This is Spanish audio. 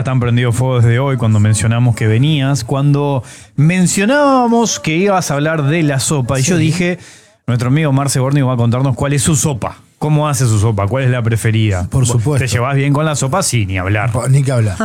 están prendidos fuego desde hoy cuando mencionamos que venías. Cuando mencionábamos que ibas a hablar de la sopa, y yo dije, nuestro amigo Marce Borni va a contarnos cuál es su sopa. ¿Cómo hace su sopa? ¿Cuál es la preferida? Por supuesto. ¿Te llevas bien con la sopa? Sí, ni hablar. Ni que hablar.